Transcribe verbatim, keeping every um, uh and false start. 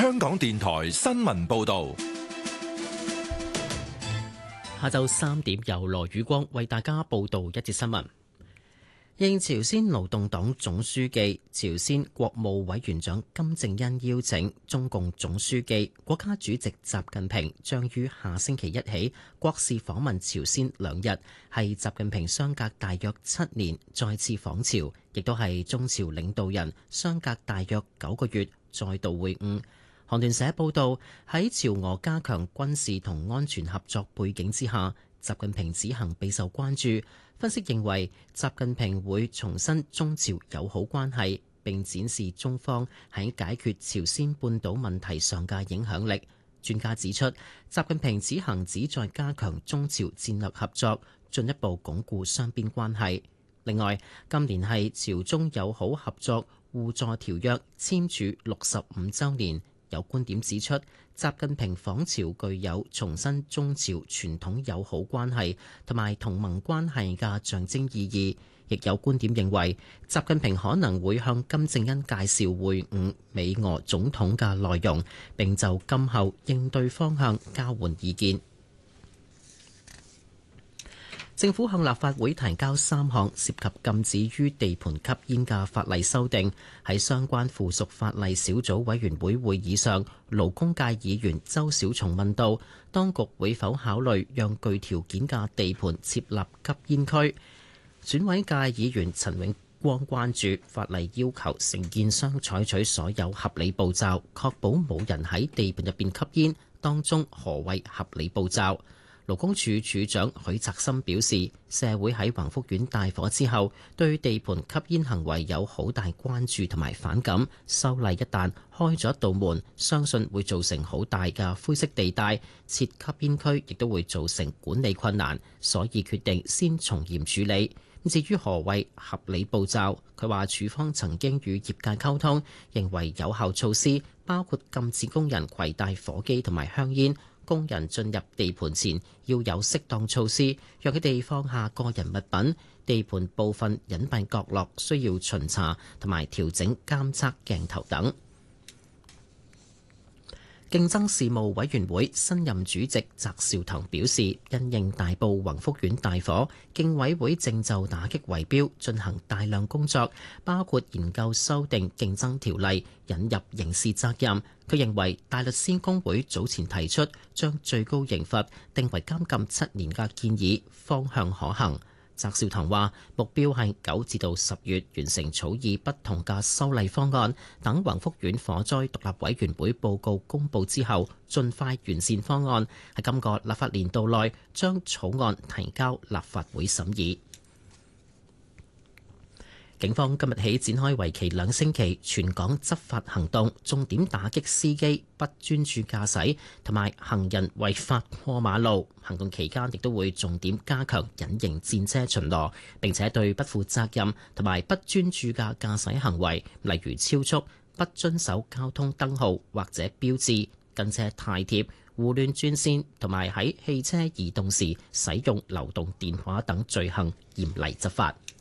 香港電台新聞報道。 下晝三點由羅宇光為大家報道一節新聞。應朝鮮勞動黨總書記、朝鮮國務委員長金正恩邀請，中共總書記、國家主席習近平將於下星期一起國事訪問朝鮮兩日，係習近平相隔大約七年再次訪朝，亦都係中朝領導人相隔大約九個月再度會晤。韓聯社報道，喺朝俄加強軍事同安全合作背景之下，習近平此行備受關注。分析認為，習近平會重申中朝友好關係，並展示中方喺解決朝鮮半島問題上嘅影響力。專家指出，習近平此行旨在加強中朝戰略合作，進一步鞏固雙邊關係。另外，今年係朝中友好合作互助條約簽署六十五週年。有觀點指出，習近平訪朝具有重申中朝傳統友好關係同埋同盟關係嘅象徵意義。亦有觀點認為，習近平可能會向金正恩介紹會晤美俄總統嘅內容，並就今後應對方向交換意見。政府向立法會提交三項涉及禁止於地盤吸煙嘅法例修訂。喺相關附屬法例小組委員會會議上，勞工界議員周小松問道，當局會否考慮讓具條件嘅地盤設立吸煙區？選委界議員陳永光關注法例要求承建商採取所有合理步驟，確保冇人喺地盤入邊吸煙，當中何謂合理步驟？勞工處處長許澤森表示，社會喺宏福苑大火之後，對地盤吸煙行為有好大關注同埋反感。修例一旦開咗一道門，相信會造成好大嘅灰色地帶，設吸煙區亦都會造成管理困難，所以決定先從嚴處理。至於何謂合理步驟，佢話處方曾經與業界溝通，認為有效措施包括禁止工人攜帶火機同埋香煙。工人進入地盤前要有適當措施，讓佢哋放下個人物品。地盤部分隱蔽角落需要巡查同埋調整監測鏡頭等。競爭事務委員會新任主席翟紹唐表示，因應大埔宏福苑大火，競委會正就打擊圍標進行大量工作，包括研究修訂競爭條例，引入刑事責任。佢認為大律師公會早前提出將最高刑罰定為監禁七年嘅建議方向可行。翟紹唐話目標係九至到十月完成草擬不同嘅修例方案，等宏福苑火災獨立委員會報告公佈之後，盡快完善方案，喺今個立法年度內將草案提交立法會審議。警方今日起展開為期兩星期全港執法行動，重點打擊司機不專注駕駛同埋行人違法過馬路。行動期間亦都會重點加強隱形戰車巡邏，並且對不負責任同埋不專注嘅駕駛行為，例如超速、不遵守交通燈號或者標誌、跟車太貼、胡亂轉線同埋喺汽車移動時使用流動電話等罪行嚴厲執法。